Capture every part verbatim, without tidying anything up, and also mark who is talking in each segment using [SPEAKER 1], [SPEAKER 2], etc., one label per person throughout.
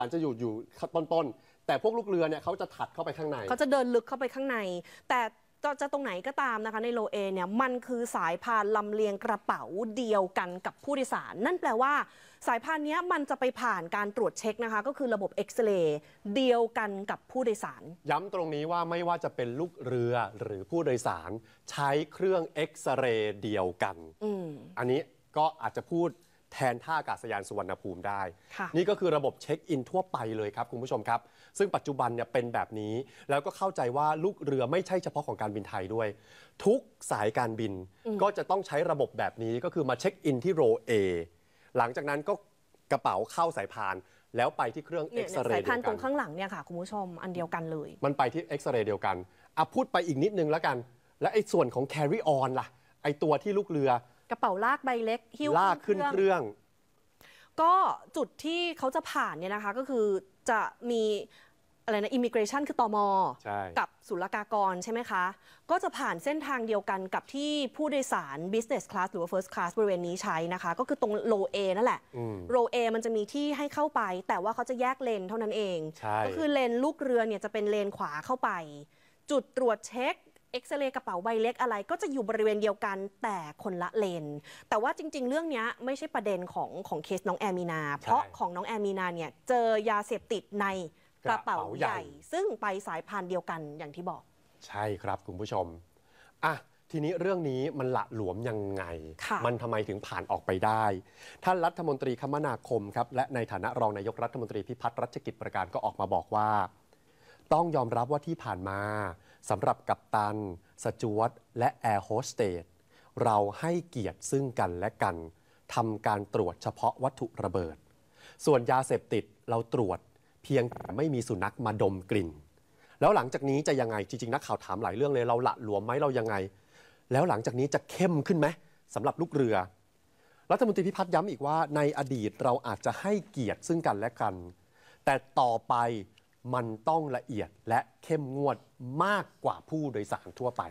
[SPEAKER 1] อาจจะอยู่อยู่ต้นๆแต่พวกลูกเรือเนี่ยเขาจะถัดเข้าไปข้างใน
[SPEAKER 2] เขาจะเดินลึกเข้าไปข้างในแต่จะตรงไหนก็ตามนะคะในโลเอเนี่ยมันคือสายพานลำเลียงกระเป๋าเดียวกันกับผู้โดยสารนั่นแปลว่าสายพานนี้มันจะไปผ่านการตรวจเช็คนะคะก็คือระบบเอ็กซเรย์เดียวกันกับผู้โดยสาร
[SPEAKER 1] ย้ำตรงนี้ว่าไม่ว่าจะเป็นลูกเรือหรือผู้โดยสารใช้เครื่องเอ็กซเรย์เดียวกัน อ, อันนี้ก็อาจจะพูดแทนท่าอากาศยานสุวรรณภูมิได้นี่ก็คือระบบเช็คอินทั่วไปเลยครับคุณผู้ชมครับซึ่งปัจจุบันเนี่ยเป็นแบบนี้แล้วก็เข้าใจว่าลูกเรือไม่ใช่เฉพาะของการบินไทยด้วยทุกสายการบินก็จะต้องใช้ระบบแบบนี้ก็คือมาเช็คอินที่โรเอหลังจากนั้นก็กระเป๋าเข้าสายพานแล้วไปที่เครื่องเอ็กซเรย์เดียวกันสายพาน
[SPEAKER 2] ตรงข้างหลังเนี่ยค่ะคุณผู้ชมอันเดียวกันเลย
[SPEAKER 1] มันไปที่เอ็กซเรย์เดียวกันอ่ะพูดไปอีกนิดนึงแล้วกันและไอ้ส่วนของ carry on ล่ะไอ้ตัวที่ลูกเรือก
[SPEAKER 2] ระเป๋าลากใบเล็กหิ้ว
[SPEAKER 1] ลากขึ้นเครื่อง
[SPEAKER 2] ก็จุดที่เขาจะผ่านเนี่ยนะคะก็คือจะมีอะไรนะ immigration คือตม.กับศุลกากรใช่ไหมคะก็จะผ่านเส้นทางเดียวกันกับที่ผู้โดยสาร business class หรือว่า first class บริเวณนี้ใช้นะคะก็คือตรง row A นั่นแหละ row A มันจะมีที่ให้เข้าไปแต่ว่าเขาจะแยกเลนเท่านั้นเองก็คือเลนลูกเรือเนี่ยจะเป็นเลนขวาเข้าไปจุดตรวจเช็คเอ็กซเรย์กระเป๋าใบเล็กอะไรก็จะอยู่บริเวณเดียวกันแต่คนละเลนแต่ว่าจริงๆเรื่องนี้ไม่ใช่ประเด็นของของเคสน้องแอมีนาเพราะของน้องแอมีนาเนี่ยเจอยาเสพติดในกระเป๋าใหญ่ซึ่งไปสายพานเดียวกันอย่างที่บอก
[SPEAKER 1] ใช่ครับคุณผู้ชมอ่ะทีนี้เรื่องนี้มันละหลวมยังไงมันทำไมถึงผ่านออกไปได้ท่านรัฐมนตรีคมนาคมครับและในฐานะรองนายกรัฐมนตรีพิพัฒน์รัชกิจประการก็ออกมาบอกว่าต้องยอมรับว่าที่ผ่านมาสำหรับกัปตันสจ๊วตและแอร์โฮสเตสเราให้เกียรติซึ่งกันและกันทำการตรวจเฉพาะวัตถุระเบิดส่วนยาเสพติดเราตรวจเพียงแต่ไม่มีสุนัขมาดมกลิ่นแล้วหลังจากนี้จะยังไงจริงๆนักข่าวถามหลายเรื่องเลยเราละหลวมไหมเรายังไงแล้วหลังจากนี้จะเข้มขึ้นไหมสำหรับลูกเรือรัฐมนตรีพิพัฒน์ย้ำอีกว่าในอดีตเราอาจจะให้เกียรติซึ่งกันและกันแต่ต่อไปมันต้องละเอียดและเข้มงวดมากกว่าผู้โดยสารทั่วไป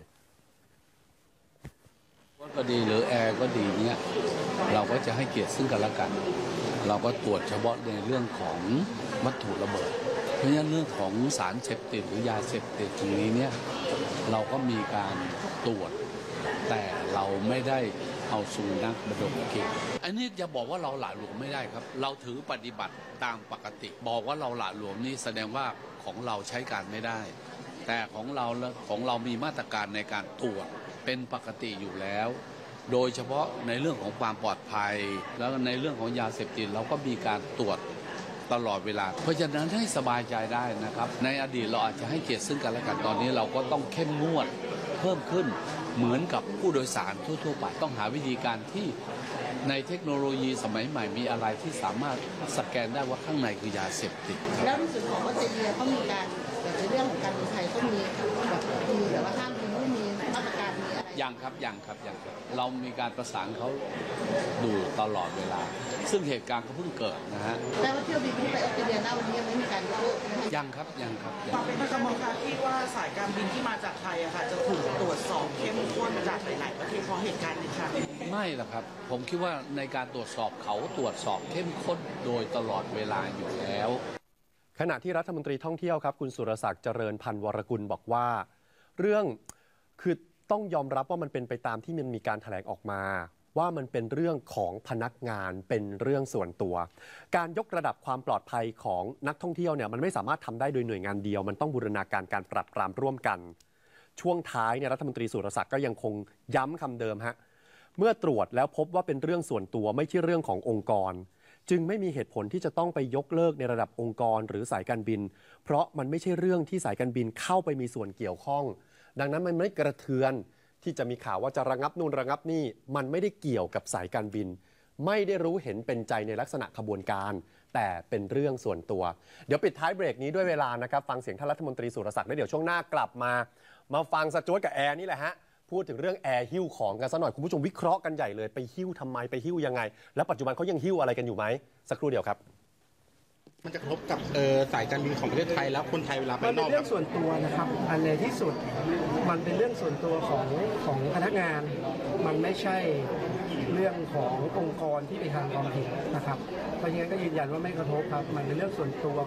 [SPEAKER 3] รถก็ดีหรือแอร์ก็ดีเนี่ยเราก็จะให้เกียรติซึ่งกันและกันเราก็ตรวจเฉพาะในเรื่องของวัตถุระเบิดเพราะฉะนั้นเรื่องของสารเสพติดหรือยาเสพติดตรงนี้เนี่ยเราก็มีการตรวจแต่เราไม่ได้เอาสุนัขมาดมกลิ่นอันนี้จะบอกว่าเราหละหลวมไม่ได้ครับเราถือปฏิบัติตามปกติบอกว่าเราหละหลวมนี่แสดงว่าของเราใช้การไม่ได้แต่ของเราของเรามีมาตรการในการตรวจเป็นปกติอยู่แล้วโดยเฉพาะในเรื่องของความปลอดภัยแล้วในเรื่องของยาเสพติดเราก็มีการตรวจตลอดเวลาเพราะฉะนั้นให้สบายใจได้นะครับในอดีตเราอาจจะให้เกียรติซึ่งกันและกันตอนนี้เราก็ต้องเข้มงวดเพิ่มขึ้นเหมือนกับผู้โดยสารทั่วๆไปต้องหาวิธีการที่ในเทคโนโลยีสมัยใหม่มีอะไรที่สามารถสแกนได้ว่าข้างในคือยาเสพติด
[SPEAKER 4] แล้วในส่วนของออสเตรเลียเขามีการแบบในเรื่องของการบินไทยก็มีแบบมีแบบว่าห้ามบินไม่มีมาตรการมีอะไร
[SPEAKER 3] ยังครับยังครับยังครับเรามีการประสานเขาดูตลอดเวลาซึ่งเหตุการณ์ก็เพิ่งเกิดนะฮะ
[SPEAKER 4] แต่ว่าเที่ยวบินที่ไปออสเตรเลียณวันนี้ยังไม่มีการยกเลิก
[SPEAKER 3] ยังครับยังครับ
[SPEAKER 5] เป็นกระบวนการที่ว่าสายการบินที่มาจากไทยอะค่ะจะถูกตรวจสอบเข้มข้นจากหลายๆประเทศเพราะเหตุการณ์นี้ค่ะ
[SPEAKER 3] ไม่หรอกครับผมคิดว่าในการตรวจสอบเขาตรวจสอบเข้มข้นโดยตลอดเวลาอยู่แล้ว
[SPEAKER 1] ขณะที่รัฐมนตรีท่องเที่ยวครับคุณสุรศักดิ์เจริญพันธ์วรกุลบอกว่าเรื่องคือต้องยอมรับว่ามันเป็นไปตามที่มันมีการแถลงออกมาว่ามันเป็นเรื่องของพนักงานเป็นเรื่องส่วนตัวการยกระดับความปลอดภัยของนักท่องเที่ยวเนี่ยมันไม่สามารถทำได้โดยหน่วยงานเดียวมันต้องบูรณาการการปรับปรามร่วมกันช่วงท้ายเนี่ยรัฐมนตรีสุรศักดิ์ก็ยังคงย้ำคำเดิมฮะเมื่อตรวจแล้วพบว่าเป็นเรื่องส่วนตัวไม่ใช่เรื่องขององค์กรจึงไม่มีเหตุผลที่จะต้องไปยกเลิกในระดับองค์กรหรือสายการบินเพราะมันไม่ใช่เรื่องที่สายการบินเข้าไปมีส่วนเกี่ยวข้องดังนั้นมันไม่กระเทือนที่จะมีข่าวว่าจะระงับนู่นระงับนี่มันไม่ได้เกี่ยวกับสายการบินไม่ได้รู้เห็นเป็นใจในลักษณะขบวนการแต่เป็นเรื่องส่วนตัวเดี๋ยวปิดท้ายเบรกนี้ด้วยเวลานะครับฟังเสียงท่านรัฐมนตรีสุรศักดิ์แล้วเดี๋ยวช่วงหน้ากลับมามาฟังสจ๊วตกับแอร์นี่แหละฮะพูดถึงเรื่องแอร์หิ้วของกันซะหน่อยคุณผู้ชมวิเคราะห์กันใหญ่เลยไปหิ้วทำไมไปหิ้วยังไงแล้วปัจจุบันเขายังหิ้วอะไรกันอยู่ไหมสักครู่เดียวครับ
[SPEAKER 6] มันจะกระทบกับสายการบินของประเทศไทยแล้วคนไทยเวลาไปนอก
[SPEAKER 7] มันเป็นเรื่องส่วนตัวนะครับอันในที่สุดมันเป็นเรื่องส่วนตัวของของพนักงานมันไม่ใช่เรื่องขององค์กรที่ไปทำความผิดนะครับเพราะฉะนั้นก็ยืนยันว่าไม่กระทบครับมันเป็นเรื่องส่วนตัว